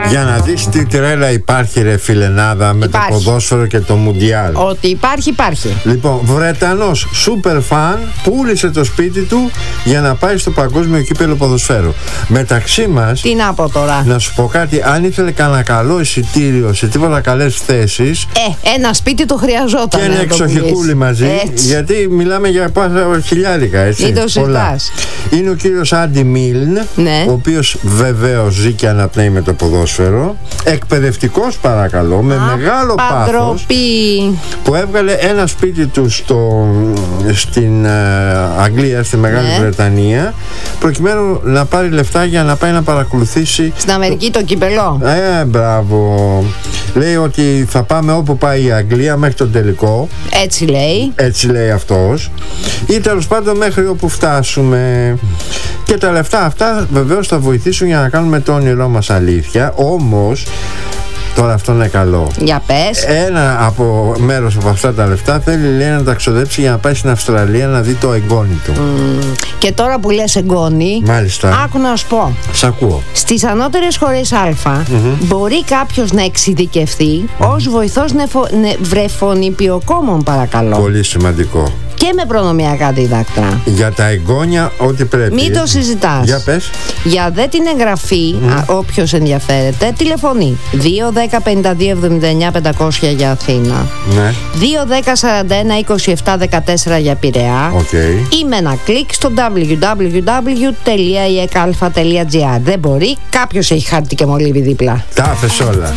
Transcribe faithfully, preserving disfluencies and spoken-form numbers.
Για να δεις τι τρέλα υπάρχει, ρε φιλενάδα, με υπάρχει. Το ποδόσφαιρο και το Μουντιάλ. Ότι υπάρχει, υπάρχει. Λοιπόν, Βρετανός σούπερ φαν πούλησε το σπίτι του για να πάει στο παγκόσμιο κύπελλο ποδοσφαίρου. Μεταξύ μας, τι να πω τώρα, να σου πω κάτι, αν ήθελε κανένα καλό εισιτήριο σε τίποτα καλές θέσεις, Ε, ένα σπίτι το χρειαζόταν. Και ένα εξοχικούλι μαζί, έτσι. Γιατί μιλάμε για πάσα χιλιάρικα, έτσι. Μην το συζητάς. Είναι ο κύριος Άντι Μίλν, ναι. ο οποίος βεβαίως ζει και αναπνέει με το ποδόσφαιρο. Εκπαιδευτικός, παρακαλώ, με Α, μεγάλο πάθος, που έβγαλε ένα σπίτι του στο, στην ε, Αγγλία, στη Μεγάλη ναι. Βρετανία, προκειμένου να πάρει λεφτά για να πάει να παρακολουθήσει στην Αμερική το, το κύπελλο. Ε, μπράβο. Λέει ότι θα πάμε όπου πάει η Αγγλία μέχρι τον τελικό. Έτσι λέει. Έτσι λέει αυτός. Ή τέλος πάντων μέχρι όπου φτάσουμε. Και τα λεφτά αυτά βεβαίως θα βοηθήσουν για να κάνουμε το όνειρό μας αλήθεια. Όμως, τώρα αυτό είναι καλό. Για πες. Ένα από μέρος από αυτά τα λεφτά θέλει, λέει, να τα ξοδέψει για να πάει στην Αυστραλία να δει το εγγόνι του. Mm. Και τώρα που λες εγγόνι, μάλιστα, άκου να σου πω. Σ' ακούω. Στις ανώτερες χώρες Α mm-hmm. μπορεί κάποιος να εξειδικευθεί mm-hmm. ως βοηθός νεφο... νε... βρεφονιπιοκόμων, παρακαλώ. Πολύ σημαντικό. Και με προνομιακά διδάκτρα. Για τα εγγόνια, ό,τι πρέπει. Μην το συζητάς. Για πες. Για δε την εγγραφή, mm. α, όποιος ενδιαφέρεται, τηλεφωνεί δύο δέκα πενήντα δύο εβδομήντα εννιά πεντακόσια για Αθήνα, ναι. δύο δέκα σαράντα ένα είκοσι επτά δεκατέσσερα για Πειραιά, okay. ή με ένα κλικ στο double-u double-u double-u τελεία ι εκ αλφα τελεία τζι άρ. Δεν μπορεί, κάποιος έχει χάρτη και μολύβι δίπλα. Τα άφες όλα.